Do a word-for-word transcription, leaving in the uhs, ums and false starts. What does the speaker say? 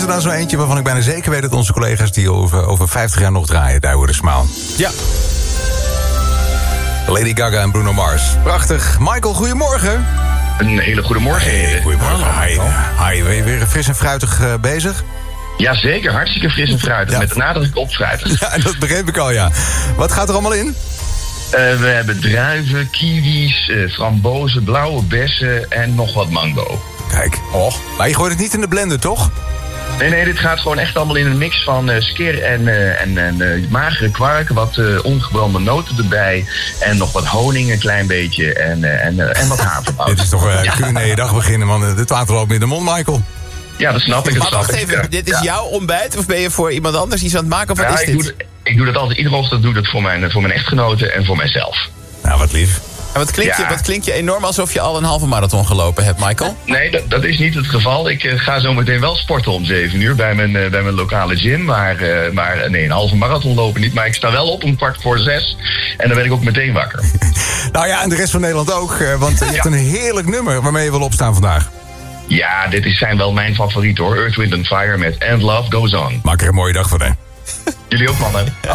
er dan zo eentje waarvan ik bijna zeker weet dat onze collega's die over, over vijftig jaar nog draaien. Die worden smaal. Ja. Lady Gaga en Bruno Mars. Prachtig. Michael, goedemorgen. Een hele goede morgen. Hey, goedemorgen. Hi. Hi. Ben je weer fris en fruitig uh, bezig? Jazeker, hartstikke fris en fruitig. Ja. Met de nadruk op fruitig. Ja, dat begreep ik al, ja. Wat gaat er allemaal in? Uh, we hebben druiven, kiwis, uh, frambozen, blauwe bessen en nog wat mango. Kijk. Oh. Maar je gooit het niet in de blender, toch? Nee, nee, dit gaat gewoon echt allemaal in een mix van uh, skir en, uh, en, en uh, magere kwark. Wat uh, ongebrande noten erbij. En nog wat honing, een klein beetje. En, uh, en, uh, en wat havermout. Dit is toch een uh, culinaire dag beginnen, man. Dit water loopt in de mond, Michael. Ja, dat snap ik. Dat maar snap wacht ik. even, dit is ja. jouw ontbijt? Of ben je voor iemand anders iets aan het maken? Of wat ja, is ik dit? Doe, ik doe dat altijd. Iedere ochtend doe ik dat voor mijn, voor mijn echtgenote en voor mijzelf. Nou, wat lief. En wat klinkt, ja. je, wat klinkt je enorm alsof je al een halve marathon gelopen hebt, Michael? Nee, dat, dat is niet het geval. Ik uh, ga zo meteen wel sporten om zeven uur bij mijn, uh, bij mijn lokale gym. Maar, uh, maar nee, een halve marathon lopen niet. Maar ik sta wel op om kwart voor zes. En dan ben ik ook meteen wakker. Nou ja, en de rest van Nederland ook. Uh, want je ja. hebt een heerlijk nummer waarmee je wil opstaan vandaag. Ja, dit is, zijn wel mijn favorieten hoor. Earth, Wind and Fire met And Love Goes On. Maak er een mooie dag van, hè. Jullie ook, mannen.